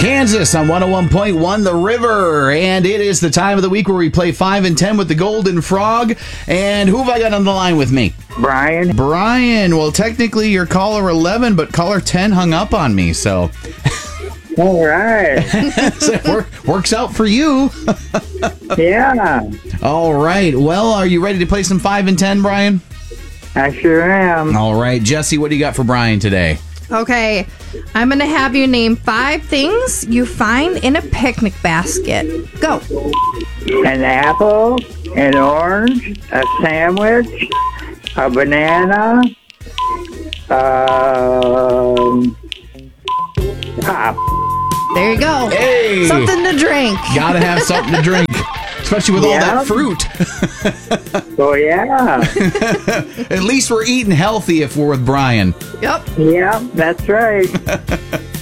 Kansas on 101.1 The River. And it is the time of the week where we play 5 and 10 with the Golden Frog. And who have I got on the line with me? Brian. Brian. Well, technically you're caller 11, but caller 10 hung up on me, so... All right. So it works out for you. Yeah, All right. Well, are you ready to play some 5 and 10, Brian? I sure am. All right. Jesse, what do you got for Brian today? Okay, I'm going to have you name 5 things you find in a picnic basket. Go. An apple, an orange, a sandwich, a banana, pop. There you go. Hey! Something to drink. Gotta have something to drink, especially with all that fruit. Oh, yeah. At least we're eating healthy if we're with Brian. Yep. Yeah, that's right.